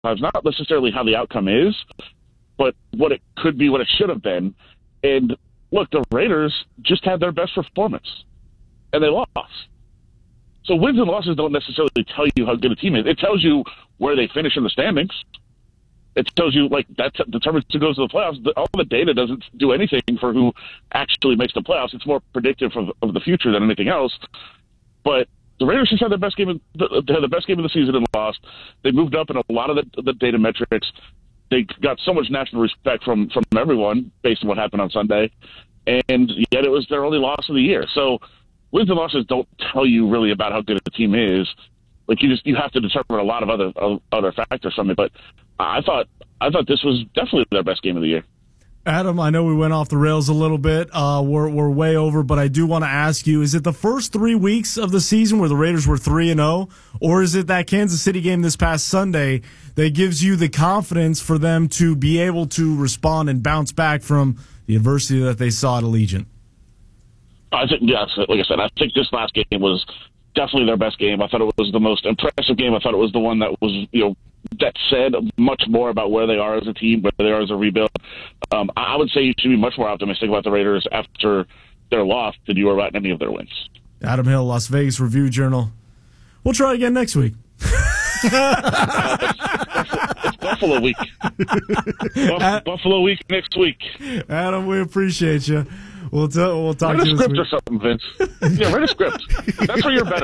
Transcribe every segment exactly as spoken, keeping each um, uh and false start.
times, not necessarily how the outcome is, but what it could be, what it should have been. And look, the Raiders just had their best performance, and they lost. So wins and losses don't necessarily tell you how good a team is. It tells you where they finish in the standings. It tells you, like, that determines who goes to the playoffs. All the data doesn't do anything for who actually makes the playoffs. It's more predictive of, of the future than anything else. But the Raiders just had their best game of, they had the best game of the season and lost. They moved up in a lot of the, the data metrics. They got so much national respect from, from everyone based on what happened on Sunday. And yet it was their only loss of the year. So wins and losses don't tell you really about how good a team is. Like, you just you have to determine a lot of other uh, other factors from it. But I thought I thought this was definitely their best game of the year. Adam, I know we went off the rails a little bit. Uh, we're we're way over, but I do want to ask you: is it the first three weeks of the season where the Raiders were three and zero, or is it that Kansas City game this past Sunday that gives you the confidence for them to be able to respond and bounce back from the adversity that they saw at Allegiant? I think yes, like I said, I think this last game was definitely their best game. I thought it was the most impressive game. I thought it was the one that was, you know, that said much more about where they are as a team, where they are as a rebuild. Um, I would say you should be much more optimistic about the Raiders after their loss than you were about any of their wins. Adam Hill, Las Vegas Review-Journal. We'll try again next week. uh, it's, it's Buffalo week. Buff- Ad- Buffalo week next week. Adam, we appreciate you. We'll, t- we'll talk write to you a this script week. or something, Vince. Yeah, write a script. That's where you're better.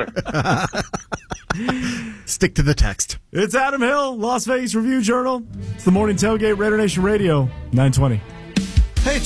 Stick to the text. It's Adam Hill, Las Vegas Review-Journal. It's the Morning Tailgate, Raider Nation Radio, nine twenty.